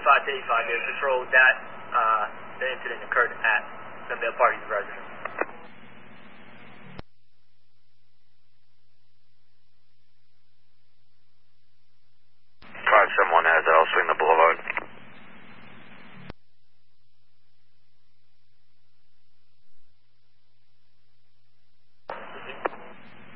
75 to 85 years patrol that the incident occurred at the male party's residence.